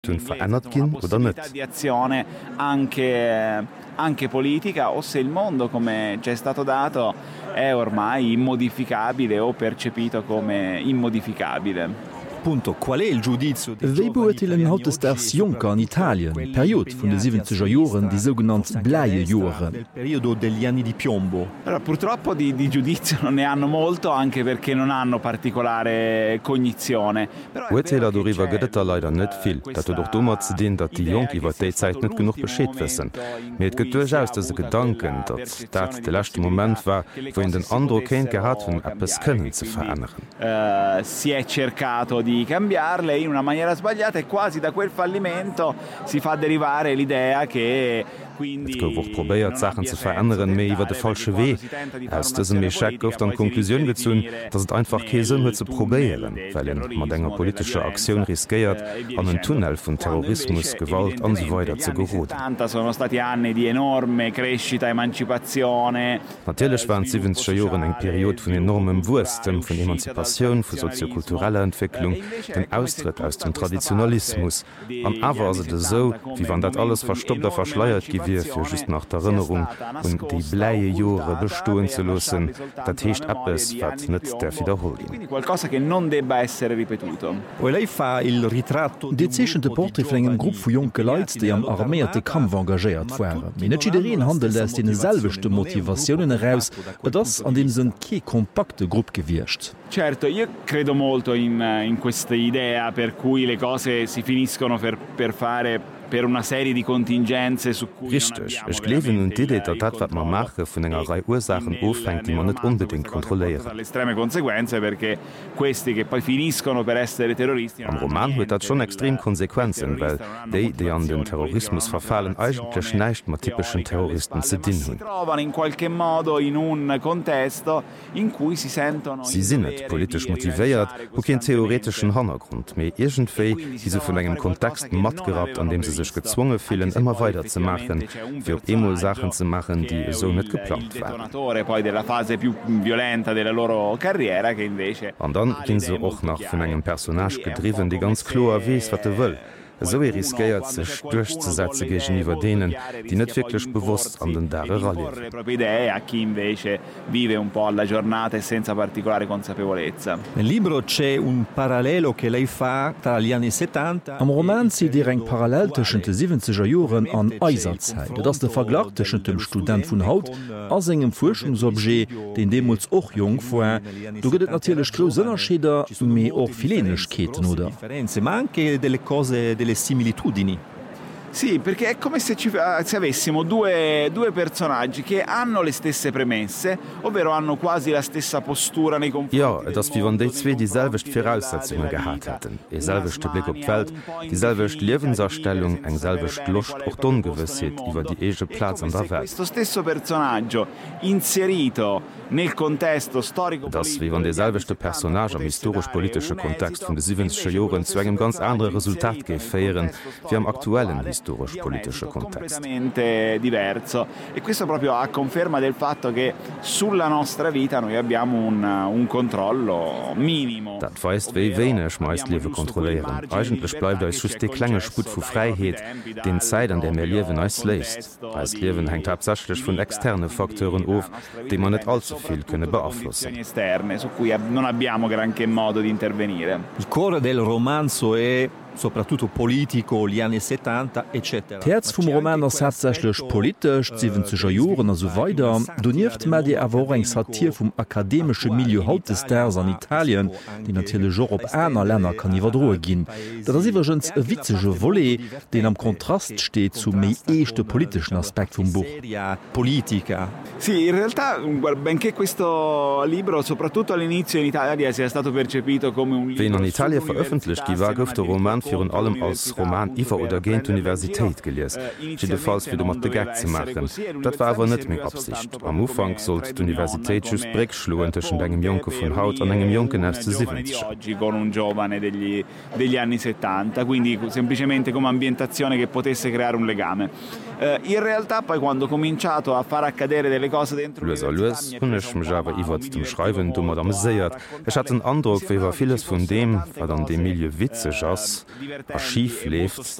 tun verändert gin oder net. Di azione anche politica, o se il mondo, come ci è stato dato, è ormai immodificabile o percepito come immodificabile. Wéi beurteilen hautest als Junker an Italien, Period vun de 70er Joren, die sogenannten Bleie Joren. Allora, purtroppo di giudizio non ne hanno molto, anche perché non hanno particolare cognizione. Urteiler doriwer gëtt leider net vill, dat doch dummer ze den, dat die Jong iwwer déi Zäit net genug bescheet wëssen. Met gët durchaus se Gedanken, dat de lachte Moment war, wo en den andro kéint gehat hunn Appes kënnen ze verënneren. Si è cercato di cambiarle in una maniera sbagliata e quasi da quel fallimento si fa derivare l'idea che Et gouf och probéiert Sachen ze verënneren méi iwwer de falsche Wee. Aus dësem Mecheck gouft an Konklusioun gezzuun, dats et einfach Keesën huet ze probéieren, well en mat enger politischer Aktiun riskeiert an en Tunnel vun Terrorismus, Gewalt an so weiter ze geroden. Sono stati anni di enorme crescita, emancipazione. Natelech waren 70er Joren eng Period vun enormem Wurstem, vun Emanzipatioun, vun soziokultureller Entwicklung, den Austritt aus dem Traditionalismus. An awer as se so, wie wann dat alles verstoppter verschleiert giwi fir just nach d'Erinnerung und die bleie Jore bestoen ze lussen, dat heecht Appes wat net der Wiederholung. De zeechchen de Porträtflengem Grupp vu Joke Leiit, déi am arméierte Kampf engagéiert waren. Minetschiin handel ass de selwechte Motivationioen heraus, dats an dem se ke kompakte Grupp gewircht. Certo, io credo molto in questa idea per cui le cose si finiscono per fare per una serie di contingenze su cui Richtig, ich glewen und Idee, dat wat man mache vun enger Reihe Ursachen ofhängt, die man net unbedingt kontrollieren. Estreme conseguenze perché questi che poi finiscono per essere terroristi. Am Roman huet dat schon extrem Konsequenzen, weil die an den Terrorismus verfallen eigentlich neicht mat typischen Terroristen ze dienen hun. Trovano in qualche modo in un contesto in cui si sentono. Sie sind net politisch motiviert, wo kein theoretischen Hintergrund, méi irgendwéi die se vun engem Kontext mat gerat, an dem se gezwungen fielen immer weiter zu machen, für Emo Sachen zu machen, die so nicht geplant waren. Und dann gehen sie auch nach von einem Personage gedriven, die ganz klar weiß, was er will. So riskiert sich durchzusetzen gegenüber denen, die nicht wirklich bewusst an den Dare rallieren. Am Roman zieht ihr eng parallel zwischen den 70er Jahren an Eiserzeit. Das ist der Vergleich zwischen dem Student von Haut als engem Forschungsobjet, den demals auch jung war. Du gibt natürlich große Unterschiede, aber auch viele Ähnlichkeiten, oder? Similitudini. Sì, perché è come se avessimo due personaggi che hanno le stesse premesse, ovvero hanno quasi la stessa postura nei confronti. Ja, das wie wann die zwei dieselbecht Voraussetzungen gehabt hätten. Dieselbechte Blick auf die Welt, dieselbechte Lebenserstellung, eng selbecht Lust und Ungewissheit über die ege Platz an der Welt. Questo stesso personaggio inserito nel contesto storico. Das wie wann dieselbechte Personage am historisch-politischen Kontext von den 70er Jahren zu einem ganz anderen Resultat gefeiern, wie am aktuellen historisch-politische Kontext. Completamente diverso e questo proprio a conferma del fatto che sulla nostra vita noi abbiamo un controllo minimo. Das weist wie wenig meist Leben kontrollieren. Eigentlich bleibt euch just die kleine Sput von Freiheit, den Zeit, an der wir Leben euch lässt. Als Leben hängt hauptsächlich von externen Faktoren auf, die man nicht allzu viel können beeinflussen. Esterne su cui non abbiamo granché modo di intervenire. Il cuore del romanzo è soprattutto politico, gli anni 70, eccetera. Herz vom Roman ist hauptsächlich politisch, 70er Jahren und so weiter. Doniert man die aber auch eine Satire vom akademischen Milieu heute des Stars in Italien, die natürlich auch auf anderen Ländern kann überdrohen gehen. Das ist übrigens ein witziger Volley, der am Kontrast steht zum mehr echten politischen Aspekt vom Buch. Politica. Sì, in realtà, benché questo libro, soprattutto all'inizio in Italia, sia stato percepito come un libro. Wenn in Italien veröffentlicht war, gouf der Roman für allem als Roman iwwer oder géint Universität gelesen, jedenfalls für de mat de Gag zu machen. Dat war aber nicht mehr Absicht. Am Ufang sollte die Universität just Breck schluen zwischen engem Jonke von Haut an engem Jonken aus der 70. Oggi con un giovane degli anni 70, quindi semplicemente come ambientazione che potesse creare un legame. In realtà poi quando ho cominciato a far accadere delle cose dentro hunnech mech awer iwwer dem Schreiwen dummer am séiert. Ech hat den Andruck, wiewer vieles vun dem, wat an de Milieu witzeg ass, Archiv left,